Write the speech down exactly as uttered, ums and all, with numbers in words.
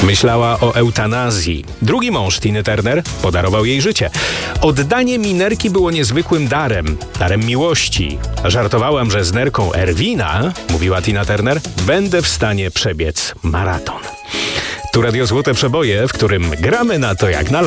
Myślała o eutanazji. Drugi mąż Tiny Turner podarował jej życie. Oddanie Minerki było niezwykłym darem, darem miłości. Żartowałam, że z nerką Erwina, mówiła Tina Turner, będę w stanie przebiec maraton. Tu Radio Złote Przeboje, w którym gramy na to jak na